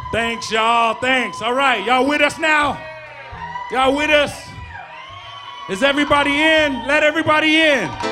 Thanks, y'all. Thanks. All right. Y'all with us now? Y'all with us? Is everybody in? Let everybody in.